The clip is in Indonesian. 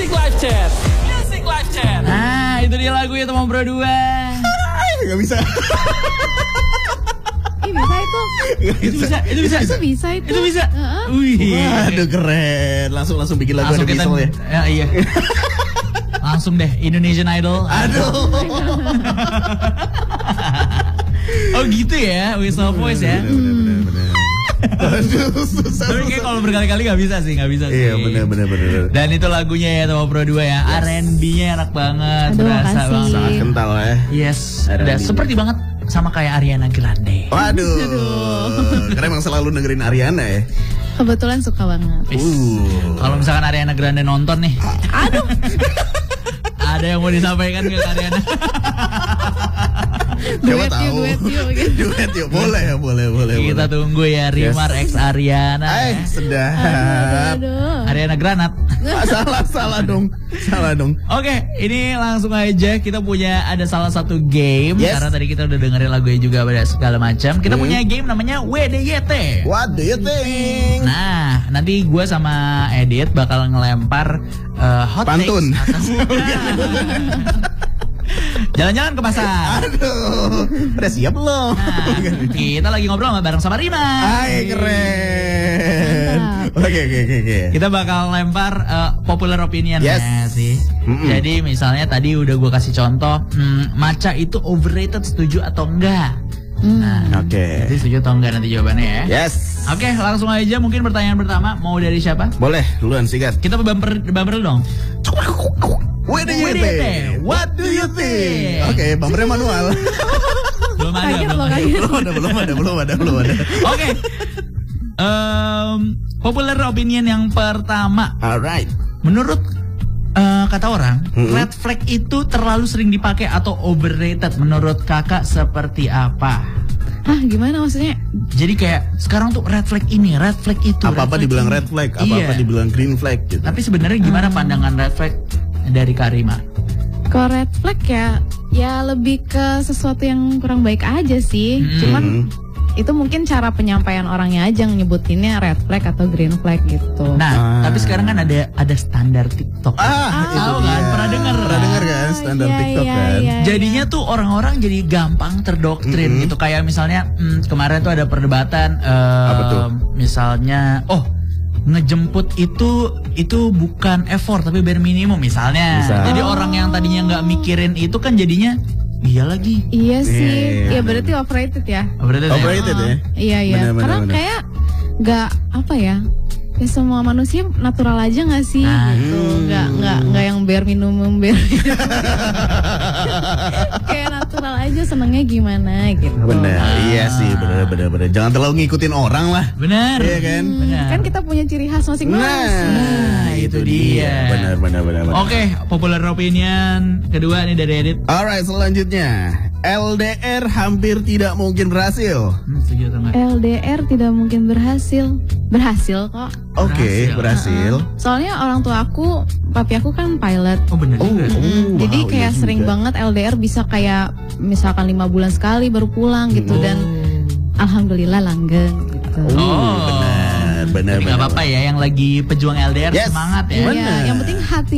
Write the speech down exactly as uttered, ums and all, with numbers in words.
Music Live Chat. Music Live Chat. Nah, itu dia lagunya teman Pro dua. Gak bisa. Ih, bisa itu. Itu bisa, itu bisa. Itu bisa itu. Itu bisa. Heeh. Wih. Waduh keren. Langsung langsung bikin lagu Langsung ada kita, visual ya. ya iya. Langsung deh Indonesian Idol. Aduh. Oh gitu ya, whistle voice ya. Bener, bener, bener, bener. Aduh, susah. Tapi kayak kalau berkali-kali gak bisa sih, gak bisa sih. Iya bener bener bener. Dan itu lagunya ya Teman Pro dua ya, R and B-nya enak banget, Aduh, berasa makasih. banget. Sangat kental ya. Yes, R and B. udah seperti banget sama kayak Ariana Grande. Waduh. Karena emang selalu dengerin Ariana ya. Kebetulan suka banget. Wis. Uh. Kalau misalkan Ariana Grande nonton nih, Aduh. ada yang mau disampaikan ke Ariana? Siapa Duet yuk, tahu. duet yuk, gitu. Duet yuk, boleh ya, boleh, boleh. Kita boleh. tunggu ya Rimar Yes. X Ariana. Ay, ya. sedap. Aduh. Ariana Granat. Ah, salah, salah dong. Salah dong. Oke, ini langsung aja kita punya ada salah satu game. Yes. Karena tadi kita udah dengerin lagunya juga pada segala macam. Kita Hmm. punya game namanya W D Y T. What do you think? Nah, nanti gue sama Edit bakal ngelempar uh, hot Pantun. takes atau jalan-jalan ke pasar. Aduh, udah siap belum? Nah, kita lagi ngobrol sama bareng sama Rima. Ay, keren. Oke, oke, oke, oke. Kita bakal lempar uh, popular opinion Yes. ya sih. Mm-mm. Jadi misalnya tadi udah gue kasih contoh, hmm, matcha itu overrated, setuju atau enggak? Hmm. Nah, Oke. jadi setuju atau enggak nanti jawabannya ya. Yes. Oke, langsung aja mungkin pertanyaan pertama mau dari siapa? Boleh, duluan sikat. Kita bumper bumper dulu dong. W D Y T. W D Y T. What do you think? Oke, bumpernya manual. Belum ada, Kaget belum loh, ada. kaget. belum ada, belum ada, belum ada, belum ada. Oke. Em, popular opinion yang pertama. Alright. Menurut eh, kata orang, Mm-mm. red flag itu terlalu sering dipakai atau overrated. Menurut kakak seperti apa? Ah, gimana maksudnya? Jadi kayak sekarang tuh red flag ini, red flag itu. Apa-apa red flag dibilang ini. red flag, apa-apa Iya. dibilang green flag gitu. Tapi sebenarnya gimana pandangan red flag dari Karima? Kalau red flag ya, ya lebih ke sesuatu yang kurang baik aja sih. Hmm. Cuman itu mungkin cara penyampaian orangnya aja yang nyebutinnya red flag atau green flag gitu. Nah, Ah. tapi sekarang kan ada ada standar TikTok. Ah, itu tahu dia. kan? Pernah dengar? Pernah dengar kan standar iya, TikTok iya, kan? iya. Jadinya tuh orang-orang jadi gampang terdoktrin Mm-mm. gitu. Kayak misalnya hmm, kemarin tuh ada perdebatan em, Apa tuh? misalnya oh ngejemput itu itu bukan effort tapi bare minimum misalnya. Misal. Jadi orang yang tadinya nggak mikirin itu kan jadinya iya lagi. Iya sih, Iya, ya berarti overrated ya. Berarti Overrated ya? Iya iya, Benar, benar, karena benar. kayak nggak apa ya, ya semua manusia natural aja nggak sih Nah. gitu, nggak nggak nggak yang bare minimum bare. Kayak natural aja senengnya gimana gitu. Bener, Ah. iya sih, bener, bener, bener. Jangan terlalu ngikutin orang lah. Benar. Iya kan? Hmm, Benar. kan kita punya ciri khas masing-masing. Nah, itu dia. Benar, benar, benar, benar. Oke, popular opinion kedua nih dari Edit. Alright, selanjutnya L D R hampir tidak mungkin berhasil. Hmm, setuju atau enggak? L D R tidak mungkin berhasil, berhasil kok. Oke, Berhasil. berhasil. Soalnya orang tua aku, papi aku kan pilot. Oh benar Oh, juga. oh, Jadi wow, kayak iya sering juga. banget L D R bisa kayak misalkan lima bulan sekali baru pulang gitu Oh. dan alhamdulillah langgeng gitu. Oh, Oh. benar, benar, Tapi nggak benar. apa-apa ya yang lagi pejuang L D R Yes. semangat ya. Benar. Iya, yang penting hati